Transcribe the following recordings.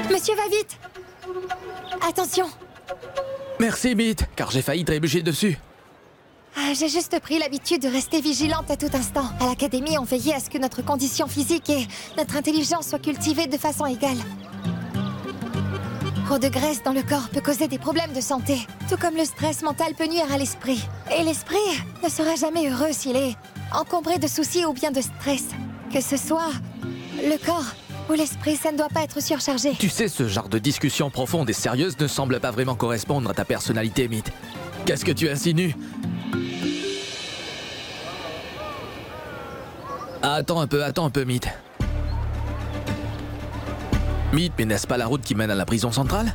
Monsieur, va vite! Attention! Merci, Meat, car j'ai failli trébucher dessus. J'ai juste pris l'habitude de rester vigilante à tout instant. À l'académie, on veillait à ce que notre condition physique et notre intelligence soient cultivées de façon égale. Trop de graisse dans le corps peut causer des problèmes de santé, tout comme le stress mental peut nuire à l'esprit. Et l'esprit ne sera jamais heureux s'il est encombré de soucis ou bien de stress. Que ce soit le corps ou l'esprit, ça ne doit pas être surchargé. Tu sais, ce genre de discussion profonde et sérieuse ne semble pas vraiment correspondre à ta personnalité, Meat. Qu'est-ce que tu insinues? Attends un peu, Meat. Meat, mais n'est-ce pas la route qui mène à la prison centrale?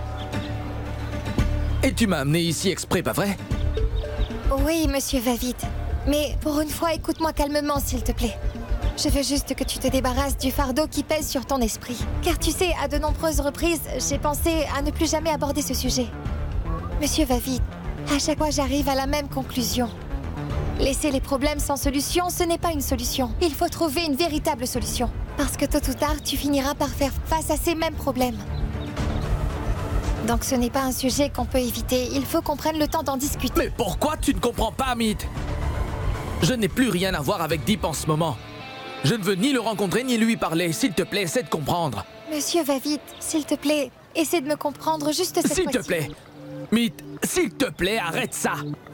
Et tu m'as amené ici exprès, pas vrai? Oui, monsieur, va vite. Mais pour une fois, écoute-moi calmement, s'il te plaît. Je veux juste que tu te débarrasses du fardeau qui pèse sur ton esprit. Car tu sais, à de nombreuses reprises, j'ai pensé à ne plus jamais aborder ce sujet. Monsieur, va vite. À chaque fois, j'arrive à la même conclusion. Laisser les problèmes sans solution, ce n'est pas une solution. Il faut trouver une véritable solution. Parce que tôt ou tard, tu finiras par faire face à ces mêmes problèmes. Donc ce n'est pas un sujet qu'on peut éviter. Il faut qu'on prenne le temps d'en discuter. Mais pourquoi tu ne comprends pas, Meat? Je n'ai plus rien à voir avec Deep en ce moment. Je ne veux ni le rencontrer ni lui parler. S'il te plaît, essaie de comprendre. Monsieur, va vite. S'il te plaît, essaie de me comprendre juste cette fois-ci. S'il te plaît. Meat, s'il te plaît, arrête ça.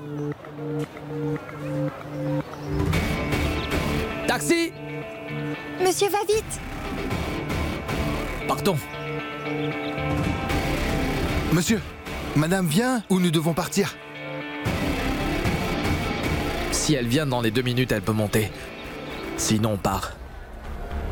Taxi! Monsieur, va vite! Partons. Monsieur, madame vient ou nous devons partir? Si elle vient dans les 2 minutes, elle peut monter. Sinon, on part.